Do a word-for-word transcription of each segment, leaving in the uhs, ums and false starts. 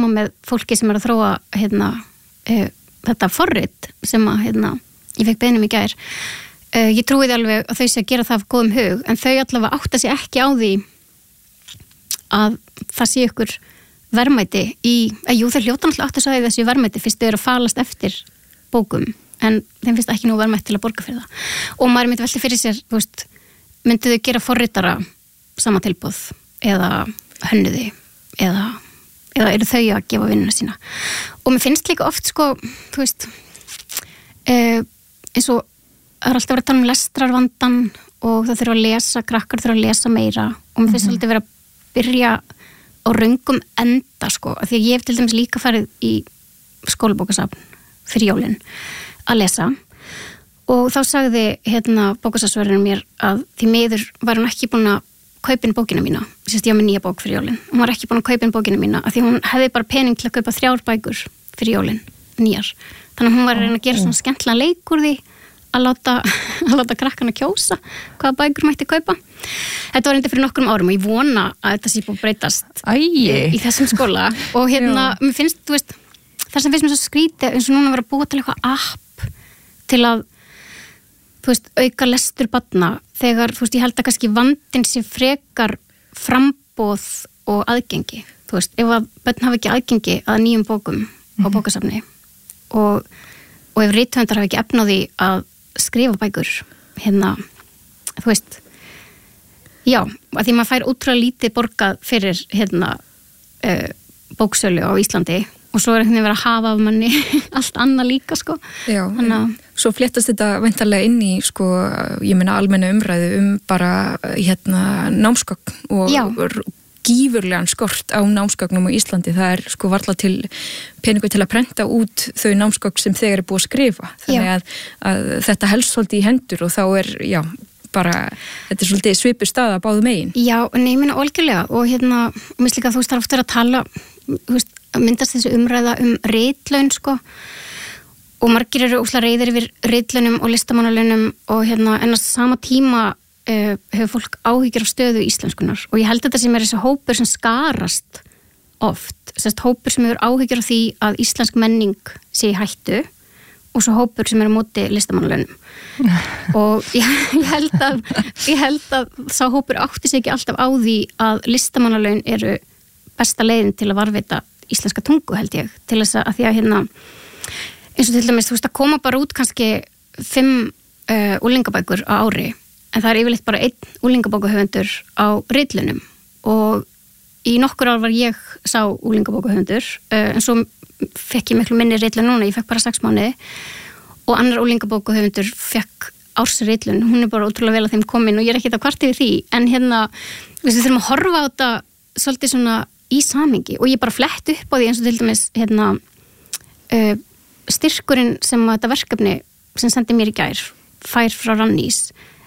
sama með fólki sem er að þróa hérna, uh, þetta forrit sem að hérna, ég fekk beiðnum í gær. Uh, ég trúi því alveg að þau sé að gera það af góðum hug, en þau allavega átta sig ekki á því að það sé ykkur verðmæti í, að jú þeir hljóta náttúrulega átta sig á því þessi verðmæti fyrst þau eru að falast eftir bókum, en þeim finnst ekki nú verðmætt til að borga fyrir það. Og maður myndi velti fyrir sér, þú veist, myndi þau gera forritara sama tilboð eða hönnuði eða, eða eru þau að gefa vinnuna sína. Og mér finnst líka oft sko, þú veist, eh, eins og það er alltaf verið að tala um lestrarvandan og það þurfa að lesa, krakkar þurfa að lesa meira og mér finnst mm-hmm. alltaf verið að byrja á röngum enda sko, af því að ég hef til dæmis líka farið í skólabókasafn fyrir jólin að lesa og þá sagði hérna bókasafnsverðurinn mér að því miður var hún ekki búin að kaupa inn bókina mína, sérst ég á með nýja bók fyrir jólin, hún var ekki búin að kaupa inn bókina mína af því hún hefði bara pening til að kaupa þrjár bækur fyrir jólin, nýjar, þannig að hún var að reyna að gera svona skemmtilega leik úr því að láta, að láta krakkana kjósa hvaða bækur mætti kaupa. Þetta var reyndar fyrir nokkrum árum og ég vona að þetta sé búið að breytast Æi. í þessum skóla og hérna, mér finnst, þú veist, það sem finnst mér svo skrítið eins og núna vera að búa til eitthvað app til að, þú veist, auka lestur barna þegar, þú veist, ég held að kannski vandinn sé frekar framboð og aðgengi, þú veist, ef að börn hafa ekki aðgengi að nýjum bókum á bókasafni og, og ef rithöfundar hafa ekki efnaði að skrifa bækur, hérna, þú veist, já, að því maður fær útrúlega lítið borgað fyrir, hérna, uh, bóksölu á Íslandi og svo er einhvern veginn verið að hafa af manni allt annað líka, sko. Já, Þannig, svo fléttast þetta væntanlega inn í, sko, ég meina almenna umræðu um bara, hérna, námsgögn og Já. gífurlegan skort á námsgögnum á Íslandi. Það er, sko, varla til peningur til að prenta út þau námsgögn sem þegar er búið að skrifa. Þannig að, að þetta helst svolítið í hendur og þá er, já, bara, þetta er svolítið svipu stað að báðu megin. Já, en ég meina algjörlega og hérna, mér finnst líka að þú veist, það er oft verið að tala, þú veist, myndast þessi umræða um ritlaun sko og margir eru óslega reiðir yfir ritlaunum og listamannalaunum og hérna en á sama tíma uh, hefur fólk áhyggjur af stöðu íslenskunar og ég held þetta sem er þessi hópur sem skarast oft, þessi hópur sem hefur áhyggjur af því að íslensk menning sé í hættu og svo hópur sem er á móti listamannalaunum og ég, ég held að ég held að sá hópur átti sig ekki alltaf á því að listamannalaun eru besta leiðin til að varðveita íslenska tungu held ég, til þess að því að hérna, eins og til dæmis, þú veist að koma bara út kannski fimm uh, úlingabækur á ári, en það er yfirleitt bara einn úlingabókahöfundur á ritlunum og í nokkur ár var ég sá úlingabókahöfundur, uh, en svo fekk ég miklu minni ritlun núna, ég fekk bara sex mánuði og annar úlingabókahöfundur fekk ársritlun, hún er bara ótrúlega vel að þeim komin og ég er ekki þetta kvart yfir því, en hérna, við þurfum að horfa á þetta svolítið svona í samingi og ég bara flett upp á því eins og til dæmis hérna, uh, styrkurinn sem þetta verkefni sem sendi mér í gær fær frá Rannís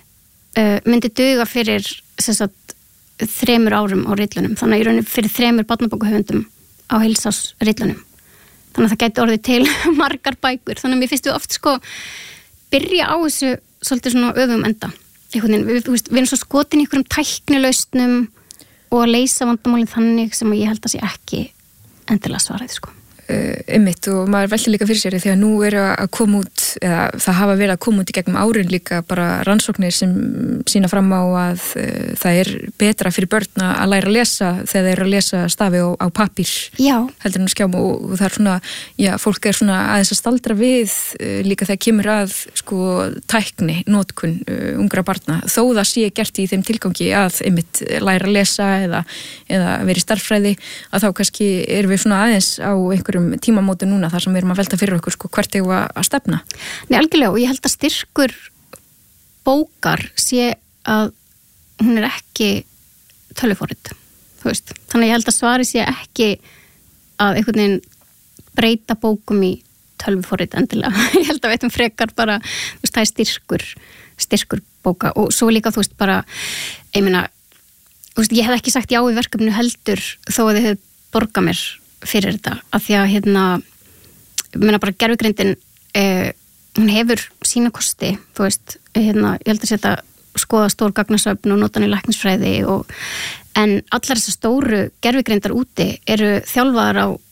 uh, myndi duga fyrir sagt, þremur árum á ritlunum þannig að ég raunir fyrir þremur barnabókahöfundum á heilsás ritlunum þannig að það gæti orðið til margar bækur þannig að mér finnst við oft sko byrja á þessu svolítið svona öfum enda við, við, við, við erum svo skotin í einhverjum tæknilausnum og að leysa vandamálinn þannig sem ég held að sé ekki endilega svaraði sko. Uh, einmitt og maður velti líka fyrir sér því að nú eru að koma út eða það hafa verið að koma út í gegnum árin líka bara rannsóknir sem sína fram á að uh, það er betra fyrir börn að læra að lesa þegar þeir eru að lesa stafi á, á pappír heldur en að skjám og, og það er svona já, fólk er svona aðeins að staldra við uh, líka þegar kemur að sko tækni, notkun uh, ungra barna, þó það sé gert í þeim tilgangi að einmitt læra að lesa eða, eða verið starffræði að þá kannski erum við svona aðeins á einhverjum tímamóti núna þar sem við erum að velta fyrir okkur sko hvert eigum að stefna. Nei, algjörlega og ég held að styrkur bókar sé að hún er ekki tölvuforrit, þú veist. Þannig að ég held að svari sé ekki að einhvern veginn breyta bókum í tölvuforrit endilega. Ég held að við veitum frekar bara, þú veist, það er styrkur, styrkur bóka og svo líka, þú veist, bara, ég meina, þú veist, ég hef ekki sagt já í verkefninu heldur þó að þið hefur borgað mér fyrir þetta, af því að hérna ég meina bara gervigreindin eh, hún hefur sína kosti þú veist, hérna, ég held að setja skoða stór gagnasöfn og nota hann í læknisfræði og, en allar þessar stóru gervigreindar úti eru þjálfaðar á